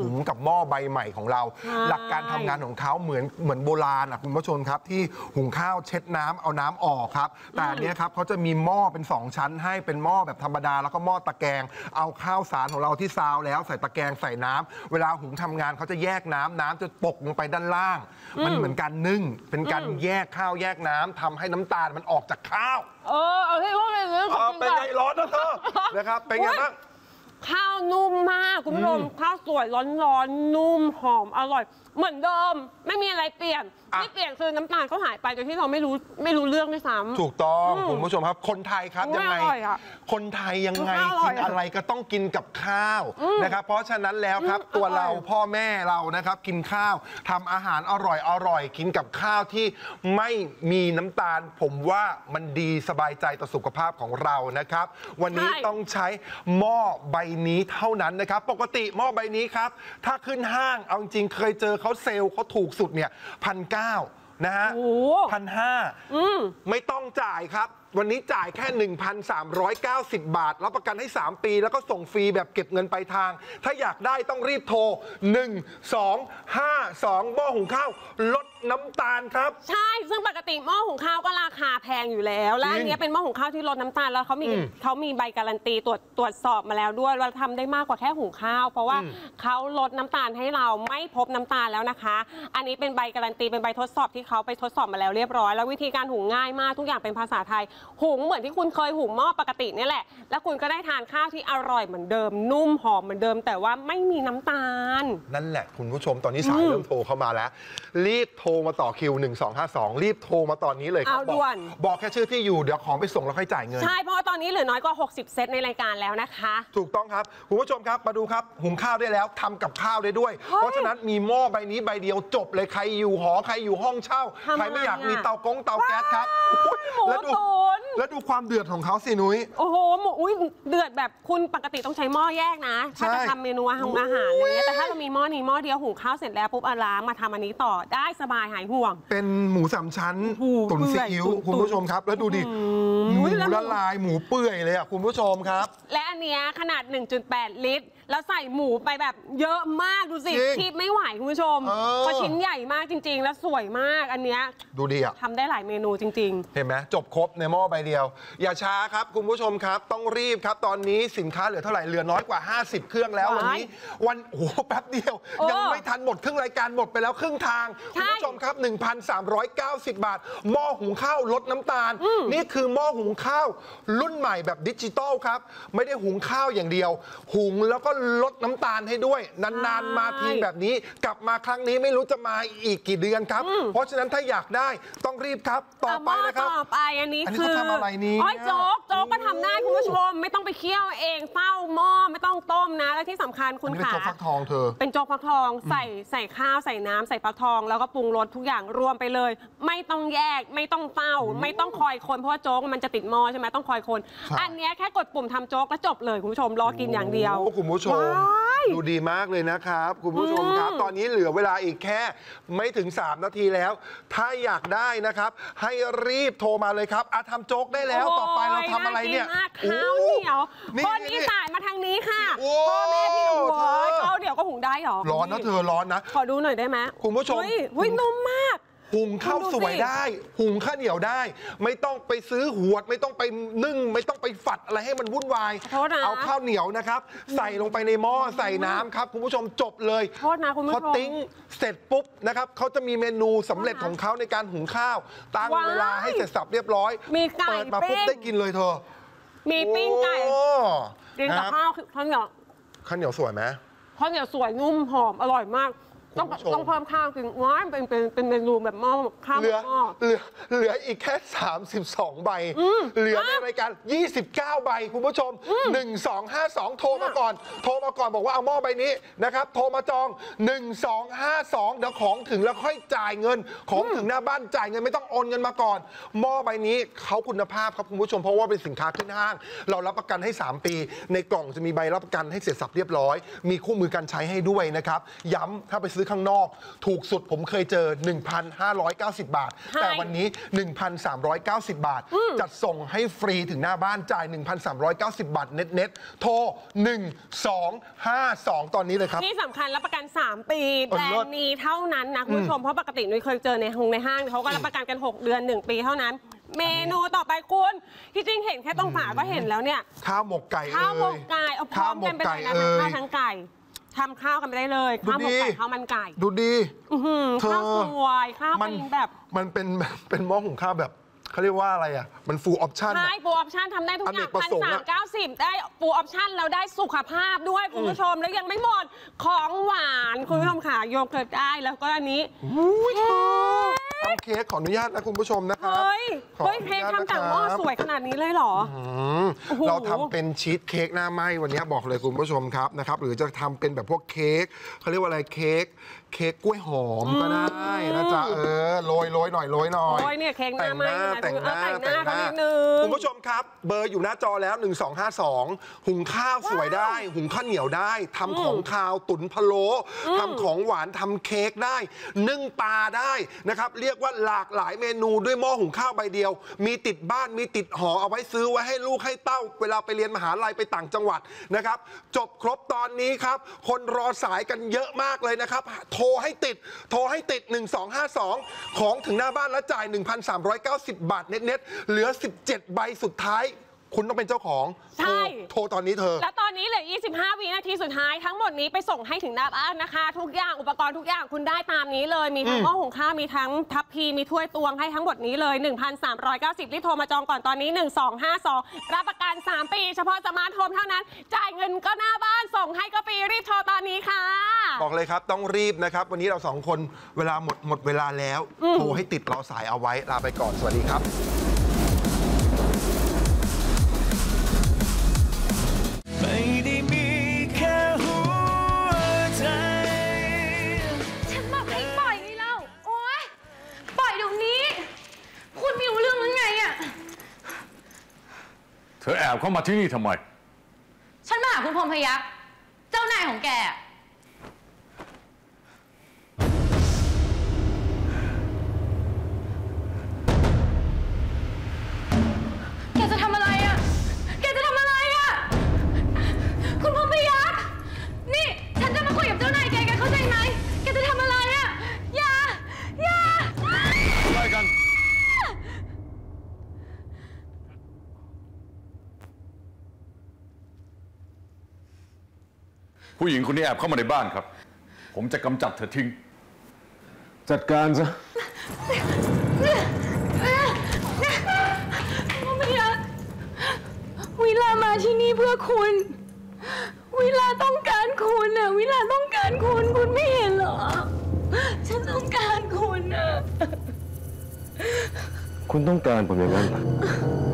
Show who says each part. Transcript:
Speaker 1: หุงกับหม้อใบใหม่ของเราหลักการทำงานของเขาเหมือนโบราณคุณผู้ชมครับที่หุงข้าวเช็ดน้ำเอาน้ำออกครับแต่อันนี้ครับเขาจะมีหม้อเป็น2ชั้นให้เป็นหม้อแบบธรรมดาแล้วก็หม้อตะแกรงเอาข้าวสารของเราที่ซาวแล้วใส่ตะแกรงใส่น้ำเวลาหุงทำงานเขาจะแยกน้ำจะตกลงไปด้านล่างมันเหมือนการนึ่งเป็นการแยกข้าวแยกน้ำทำให้น้ำตาลมันออกจากข้าว
Speaker 2: เอาที่ว่า
Speaker 1: เป็นไงร้อนนะเธอนะครับเป็นไงบ้าง
Speaker 2: ข้าวนุ่มมากคุณผู้ชมข้าวสวยร้อนๆนุ่มหอมอร่อยเหมือนเดิมไม่มีอะไรเปลี่ยนที่เปลี่ยนคือน้ำตาลเขาหายไปโดยที่เราไม่รู้เรื่องด้วยซ้ำ
Speaker 1: ถูกต้องคุณผู้ชมครับคนไทยครับยังไงคนไทยยังไงกินอะไรก็ต้องกินกับข้าวนะครับเพราะฉะนั้นแล้วครับตัวเราพ่อแม่เรานะครับกินข้าวทำอาหารอร่อยกินกับข้าวที่ไม่มีน้ำตาลผมว่ามันดีสบายใจต่อสุขภาพของเรานะครับวันนี้ต้องใช้หม้อใบนี้เท่านั้นนะครับปกติหม้อใบนี้ครับถ้าขึ้นห้างเอาจริงเคยเจอเขาเซลล์เขาถูกสุดเนี่ย1,900นะฮะ1,500ไม่ต้องจ่ายครับวันนี้จ่ายแค่ 1,390 บาทรับประกันให้3ปีแล้วก็ส่งฟรีแบบเก็บเงินปลายทางถ้าอยากได้ต้องรีบโทร1252หม้อหุงข้าวลดน้ำตาลครับ
Speaker 2: ใช่ซึ่งปกติหม้อหุงข้าวก็ราคาแพงอยู่แล้วและอันนี้เป็นหม้อหุงข้าวที่ลดน้ำตาลแล้วเขามีใบการันตีตรวจสอบมาแล้วด้วยว่าทำได้มากกว่าแค่หุงข้าวเพราะว่าเขาลดน้ำตาลให้เราไม่พบน้ำตาลแล้วนะคะอันนี้เป็นใบการันตีเป็นใบทดสอบที่เขาไปทดสอบมาแล้วเรียบร้อยแล้ววิธีการหุงง่ายมากทุกอย่างเป็นภาษาไทยหุงเหมือนที่คุณเคยหุงหม้อปกตินี่แหละแล้วคุณก็ได้ทานข้าวที่อร่อยเหมือนเดิมนุ่มหอมเหมือนเดิมแต่ว่าไม่มีน้ำตาล
Speaker 1: นั่นแหละคุณผู้ชมตอนนี้สายเริ่มโทรเข้ามาแล้วรีบโทรมาต่อคิว1252รีบโทรมาตอนนี้เลยครับบอกแค่ชื่อที่อยู่เดี๋ยวของไปส่งแล้วค่อยจ่ายเงิน
Speaker 2: ใช่เพราะว่าตอนนี้เหลือน้อยกว่า60เซตในรายการแล้วนะคะ
Speaker 1: ถูกต้องครับคุณผู้ชมครับมาดูครับหุงข้าวได้แล้วทำกับข้าวได้ด้วยเพราะฉะนั้นมีหม้อใบนี้ใบเดียวจบเลยใครอยู่หอใครอยู่ห้องเช่าใครไม่อยากมีเตาแก๊สครับแล้วดูความเดือดของเขาสินุ้ย
Speaker 2: โอ้โหเดือดแบบคุณปกติต้องใช้หม้อแยกนะถ้าจะทำเมนูอาหารอะไรเงี้ยแต่ถ้าเรามีหม้อนี้หม้อเดียวหุงข้าวเสร็จแล้วปุ๊บล้างมาทำอันนี้ต่อได้สบายหายห่วง
Speaker 1: เป็นหมู3ชั้นตุ๋นซีอิ๊วคุณผู้ชมครับแล้วดูดิหมูละลายหมูเปื่อยเลยคุณผู้ชมครับ
Speaker 2: และอันเนี้ยขนาด 1.8 ลิตรแล้วใส่หมูไปแบบเยอะมากดูสิคีบไม่ไหวคุณผู้ชมเพราะชิ้นใหญ่มากจริงๆแล้วสวยมากอันเนี้ย
Speaker 1: ดูดี
Speaker 2: ทำได้หลายเมนูจริง
Speaker 1: ๆเห็นไหมจบครบในหม้อใบเดียวอย่าช้าครับคุณผู้ชมครับต้องรีบครับตอนนี้สินค้าเหลือเท่าไหร่เหลือน้อยกว่า50เครื่องแล้ววันนี้โอ้แป๊บเดียวยังไม่ทันหมดครึ่งรายการหมดไปแล้วครึ่งทางคุณผู้ชมครับ 1,390 บาทหม้อหุงข้าวลดน้ำตาลนี่คือหม้อหุงข้าวรุ่นใหม่แบบดิจิตอลครับไม่ได้หุงข้าวอย่างเดียวหุงแล้วก็ลดน้ำตาลให้ด้วยนานๆมาทีแบบนี้กลับมาครั้งนี้ไม่รู้จะมาอีกกี่เดือนครับเพราะฉะนั้นถ้าอยากได้ต้องรีบครับต่อไปนะครับ
Speaker 2: ต่อไปอันนี้คือ
Speaker 1: ทำอะไรนี้
Speaker 2: โจ๊กก็ทำได้คุณผู้ชมไม่ต้องไปเคี่ยวเองเฝ้าหม้อไม่ต้องต้มนะและที่สำคัญคุณขา
Speaker 1: เป็นโจ๊กฟักทองเธอ
Speaker 2: เป็นโจ๊กฟักทองใส่ข้าวใส่น้ำใส่ฟักทองแล้วก็ปรุงรสทุกอย่างรวมไปเลยไม่ต้องแยกไม่ต้องเฝ้าไม่ต้องคอยคนเพราะว่าโจ๊กมันจะติดหม้อใช่ไหมต้องคอยคนอันนี้แค่กดปุ่มทำโจ๊กแล้วจบเลยคุณผู้ชมรอกินอย่างเดียว
Speaker 1: คุณผู้ชมดูดีมากเลยนะครับคุณผู้ชมครับตอนนี้เหลือเวลาอีกแค่ไม่ถึง3นาทีแล้วถ้าอยากได้นะครับให้รีบโทรมาเลยครับทำโจ๊กได้แล้วต่อไปเราทำอะไรเนี่ย
Speaker 2: ข้าวเหนียวคนอีสานมาทางนี้ค่ะพ่อแม่พี่หนูข้าวเดี๋ยวก็หุงได้หรอ
Speaker 1: ร้อนนะเธอร้อนนะ
Speaker 2: ขอดูหน่อยได้ไหม
Speaker 1: คุณผู้ชม
Speaker 2: นุ่มมาก
Speaker 1: หุงข้าวสวยได้หุงข้าวเหนียวได้ไม่ต้องไปซื้อหวดไม่ต้องไปนึ่งไม่ต้องไปฝัดอะไรให้มันวุ่นวายเอาข้าวเหนียวนะครับใส่ลงไปในหม้อใส่น้ำครับคุณผู้ชมจบเลย
Speaker 2: โทษนะคุณผู้ชม
Speaker 1: พอติ้งเสร็จปุ๊บนะครับเขาจะมีเมนูสำเร็จของเขาในการหุงข้าวตั้งเวลาให้เสร็จสับเรียบร้อยเปิดมาปุ๊บได้กินเลยเธอ
Speaker 2: มีปิ้งไก่กินกับข้าวเหนียว
Speaker 1: สวยไหม
Speaker 2: ข้าวเหนียวสวยนุ่มหอมอร่อยมากต้องเพิ่มข้าวจริงว้าเป็นเมนูแบบหม้อข้าว
Speaker 1: เหลืออีกแค่32ใบเหลือในรายการ29ใบคุณผู้ชม1252โทรมาก่อนบอกว่าเอาหม้อใบนี้นะครับโทรมาจอง1252เดี๋ยวของถึงแล้วค่อยจ่ายเงินของถึงหน้าบ้านจ่ายเงินไม่ต้องโอนเงินมาก่อนหม้อใบนี้เขาคุณภาพครับคุณผู้ชมเพราะว่าเป็นสินค้าขึ้นห้างเรารับประกันให้3ปีในกล่องจะมีใบรับประกันให้เสร็จสับเรียบร้อยมีคู่มือการใช้ให้ด้วยนะครับย้ำถ้าไปซื้อซื้อข้างนอกถูกสุดผมเคยเจอ 1,590 บาทแต่วันนี้ 1,390 บาทจัดส่งให้ฟรีถึงหน้าบ้านจ่าย 1,390 บาทเน็ตโทร1252ตอนนี้เลยครับ
Speaker 2: ที่สำคัญรับประกัน 3 ปีแบรนด์นี้เท่านั้นนะคุณผู้ชมเพราะปกตินุ้ยเคยเจอในห้างเขาก็รับประกันกัน6 เดือน1 ปีเท่านั้นเมนูต่อไปคุณที่จริงเห็นแค่ตรงฝาก็เห็นแล้วเนี่ย
Speaker 1: ข้าวหมกไก่
Speaker 2: ข้าวหมกไก่เอาพร้อมกันไปเลยนะทั้งข้าวทั้งไก่ทำข้าวกันไปได้เลยข้าวหมกไก่ข้าวมันไก่
Speaker 1: ดูดี
Speaker 2: ข้าวสวยข้าวเป็นแบบ
Speaker 1: มันเป็นหม้อหุงข้าวแบบเขาเรียกว่าอะไรอ่ะมันฟูลออปชั่น
Speaker 2: ใช่ฟูลออปชั่นทำได้ทุกอย่าง1,390ได้ฟูลออปชั่นแล้วได้สุขภาพด้วยคุณผู้ชมแล้วยังไม่หมดของหวานคุณผู้ชมค่ะโยเกิร์ตได้แล้วก็อันนี้
Speaker 1: ทำเค้กขออนุญาตนะคุณผู้ชมนะครับ
Speaker 2: เฮ้ยเค้กทำจากหม้อสวยขนาดนี้เลยเหรอ
Speaker 1: เราทำเป็นชีสเค้กหน้าไหม้วันนี้บอกเลยคุณผู้ชมครับนะครับหรือจะทำเป็นแบบพวกเค้กเขาเรียกว่าอะไรเค้กกล้วยหอมก็ได้นะจ๊ะโรยหน่อย
Speaker 2: เนี่ยเค้กหน้าไหม้
Speaker 1: แต่งหน้าคุณผู้ชมครับเบอร์อยู่หน้าจอแล้ว1252หุงข้าวสวยได้หุงข้าวเหนียวได้ทำของคาวตุ๋นพะโล้ทำของหวานทำเค้กได้นึ่งปลาได้นะครับเรียกว่าหลากหลายเมนูด้วยหม้อหุงข้าวใบเดียวมีติดบ้านมีติดหอเอาไว้ซื้อไว้ให้ลูกให้เต้าเวลาไปเรียนมหาลัยไปต่างจังหวัดนะครับจบครบตอนนี้ครับคนรอสายกันเยอะมากเลยนะครับโทรให้ติด1252ของถึงหน้าบ้านแล้วจ่าย 1,390 บาทเน็ตเหลือ17ใบสุดท้ายคุณต้องเป็นเจ้าของ
Speaker 2: ใช่
Speaker 1: โทรตอนนี้เธอ
Speaker 2: แล้วตอนนี้เหลือ25 วินาทีสุดท้ายทั้งหมดนี้ไปส่งให้ถึงหน้าบ้านนะคะทุกอย่างอุปกรณ์ทุกอย่างคุณได้ตามนี้เลยมีทั้งหม้อหุงข้าวมีทั้งทัพพีมีถ้วยตวงให้ทั้งหมดนี้เลย 1,390 รีบโทรมาจองก่อนตอนนี้1252รับประกัน3 ปีเฉพาะสมาร์ทโฮมเท่านั้นจ่ายเงินก็หน้าบ้านส่งให้ก็ฟรีรีบโทรตอนนี้ค่ะ
Speaker 1: บอกเลยครับต้องรีบนะครับวันนี้เรา2คนเวลาหมดเวลาแล้วโทรให้ติดรอสายเอาไว้ลาไปก่อนสวัสดีครับ
Speaker 3: ไม่ได้มีแค่หัวใจ
Speaker 4: ฉันบอกให้ปล่อยไงเล่าโอ๊ยปล่อยเดี๋ยวนี้คุณไม่รู้เรื่องนั้นไงอะ
Speaker 3: เธอแอบเข้ามาที่นี่ทำไม
Speaker 4: ฉันมาหาคุณพรหมพยัคฆ์เจ้านายของแกจะทำอะไรอะแกจะทำอะไรอะคุณพรหมพยัคฆ์นี่ฉันจะมาคุยกับเจ้านายแกเข้าใจไหมแกจะทำอะไรอะอย่า
Speaker 3: อะไรกันผู้หญิงคนนี้แอบเข้ามาในบ้านครับผมจะกำจัดเธอทิ้งจัดการซะ
Speaker 4: วิลามาที่นี่เพื่อคุณวิลาต้องการคุณน่ะวิลาต้องการคุณไม่เห็นเหรอฉันต้องการคุณน่ะ
Speaker 3: คุณต้องการผมอย่างนั้นเหรอ